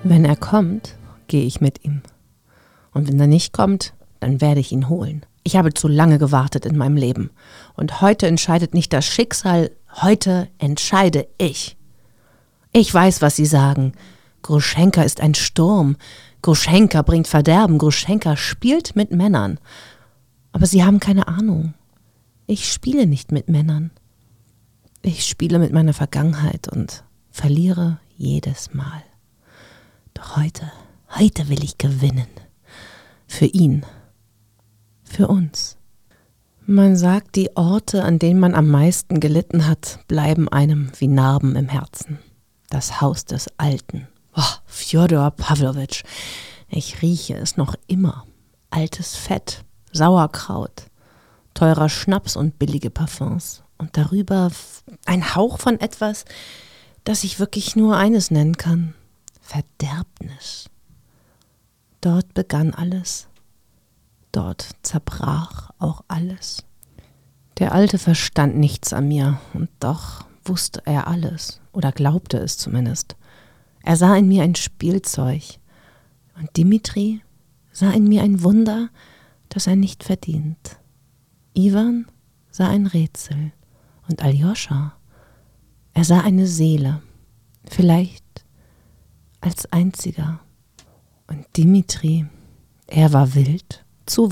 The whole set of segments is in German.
Wenn er kommt, gehe ich mit ihm. Und wenn er nicht kommt, dann werde ich ihn holen. Ich habe zu lange gewartet in meinem Leben. Und heute entscheidet nicht das Schicksal, heute entscheide ich. Ich weiß, was sie sagen. Gruschenka ist ein Sturm. Gruschenka bringt Verderben. Gruschenka spielt mit Männern. Aber sie haben keine Ahnung. Ich spiele nicht mit Männern. Ich spiele mit meiner Vergangenheit und verliere jedes Mal. Doch heute will ich gewinnen. Für ihn. Für uns. Man sagt, die Orte, an denen man am meisten gelitten hat, bleiben einem wie Narben im Herzen. Das Haus des Alten. Oh, Fjodor Pawlowitsch. Ich rieche es noch immer. Altes Fett, Sauerkraut, teurer Schnaps und billige Parfums. Und darüber ein Hauch von etwas, das ich wirklich nur eines nennen kann. Verderbnis. Dort begann alles. Dort zerbrach auch alles. Der Alte verstand nichts an mir und doch wusste er alles oder glaubte es zumindest. Er sah in mir ein Spielzeug und Dimitri sah in mir ein Wunder, das er nicht verdient. Iwan sah ein Rätsel und Aljoscha, er sah eine Seele, vielleicht als einziger. Und Dimitri, er war wild, zu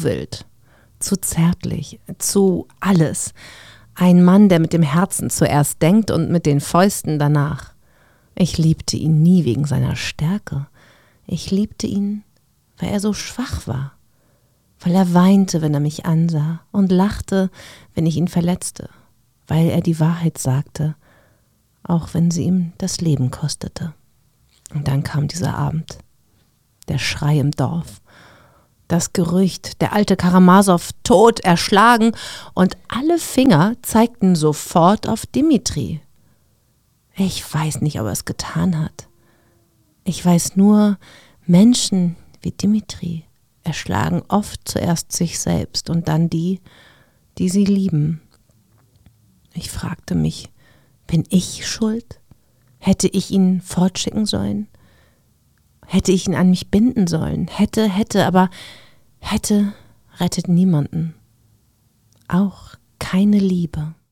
zärtlich, zu alles. Ein Mann, der mit dem Herzen zuerst denkt und mit den Fäusten danach. Ich liebte ihn nie wegen seiner Stärke. Ich liebte ihn, weil er so schwach war. Weil er weinte, wenn er mich ansah und lachte, wenn ich ihn verletzte. Weil er die Wahrheit sagte, auch wenn sie ihm das Leben kostete. Und dann kam dieser Abend. Der Schrei im Dorf. Das Gerücht, der alte Karamasow tot, erschlagen und alle Finger zeigten sofort auf Dimitri. Ich weiß nicht, ob er es getan hat. Ich weiß nur, Menschen wie Dimitri erschlagen oft zuerst sich selbst und dann die sie lieben. Ich fragte mich, bin ich schuld? Hätte ich ihn fortschicken sollen? Hätte ich ihn an mich binden sollen? Hätte, aber hätte rettet niemanden. Auch keine Liebe.